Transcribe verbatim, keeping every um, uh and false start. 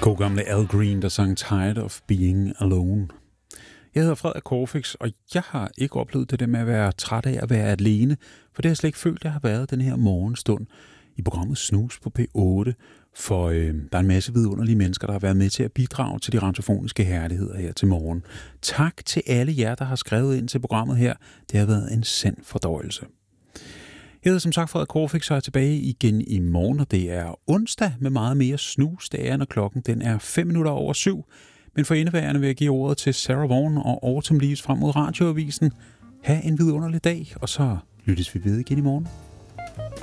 God gamle Al Green, der sang Tired of Being Alone. Jeg hedder Frederik Corfix, og jeg har ikke oplevet det der med at være træt af at være alene, for det har jeg slet ikke følt, jeg har været den her morgenstund i programmet Snus på P otte, for øh, der er en masse vidunderlige mennesker, der har været med til at bidrage til de radiofoniske herligheder her til morgen. Tak til alle jer, der har skrevet ind til programmet her. Det har været en sand fordøjelse. Jeg hedder som sagt Frederik Corfix, så er jeg tilbage igen i morgen, og det er onsdag med meget mere snus. Det er, når klokken den er fem minutter over syv. Men for indeværende vil jeg give ordet til Sarah Vaughan og Autumn Leaves frem mod radioavisen. Ha' en vidunderlig dag, og så lyttes vi ved igen i morgen.